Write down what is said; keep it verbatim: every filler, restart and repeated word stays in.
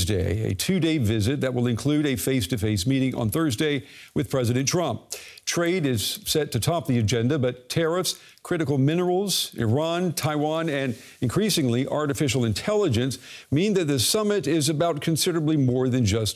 Thursday, a two-day visit that will include a face-to-face meeting on Thursday with President Trump. Trade is set to top the agenda, but tariffs, critical minerals, Iran, Taiwan, and increasingly artificial intelligence mean that the summit is about considerably more than just